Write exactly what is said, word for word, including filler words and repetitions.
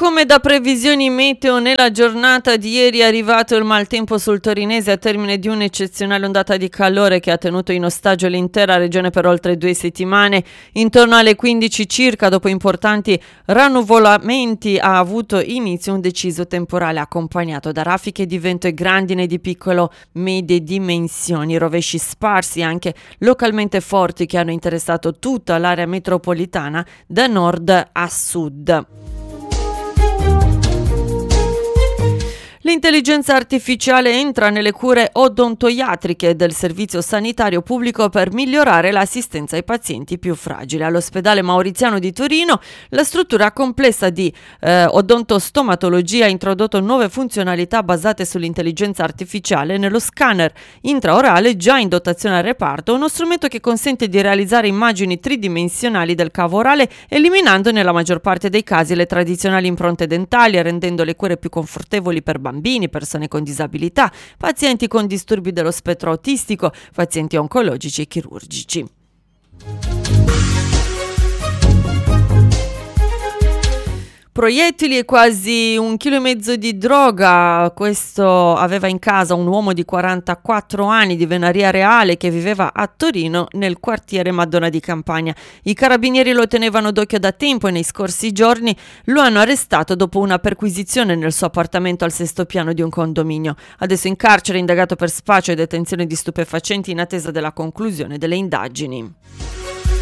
Come da previsioni meteo, nella giornata di ieri è arrivato il maltempo sul torinese a termine di un'eccezionale ondata di calore che ha tenuto in ostaggio l'intera regione per oltre due settimane. Intorno alle quindici circa, dopo importanti rannuvolamenti, ha avuto inizio un deciso temporale accompagnato da raffiche di vento e grandine di piccolo-medie dimensioni, rovesci sparsi anche localmente forti che hanno interessato tutta l'area metropolitana da nord a sud. L'intelligenza artificiale entra nelle cure odontoiatriche del servizio sanitario pubblico per migliorare l'assistenza ai pazienti più fragili. All'ospedale Mauriziano di Torino la struttura complessa di eh, odontostomatologia ha introdotto nuove funzionalità basate sull'intelligenza artificiale nello scanner intraorale già in dotazione al reparto, uno strumento che consente di realizzare immagini tridimensionali del cavo orale, eliminando nella maggior parte dei casi le tradizionali impronte dentali e rendendo le cure più confortevoli per bambini. Bambini, persone con disabilità, pazienti con disturbi dello spettro autistico, pazienti oncologici e chirurgici. Proiettili e quasi un chilo e mezzo di droga. Questo aveva in casa un uomo di quarantaquattro anni di Venaria Reale che viveva a Torino nel quartiere Madonna di Campagna. I carabinieri lo tenevano d'occhio da tempo e nei scorsi giorni lo hanno arrestato dopo una perquisizione nel suo appartamento al sesto piano di un condominio. Adesso in carcere, indagato per spaccio e detenzione di stupefacenti in attesa della conclusione delle indagini.